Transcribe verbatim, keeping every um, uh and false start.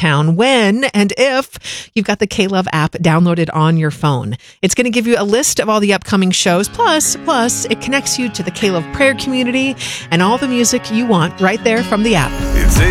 town when and if you've got the K-Love app downloaded on your phone. It's going to give you a list of all the upcoming shows. Plus, plus, it connects you to the K-Love prayer community and all the music you want right there from the app. It's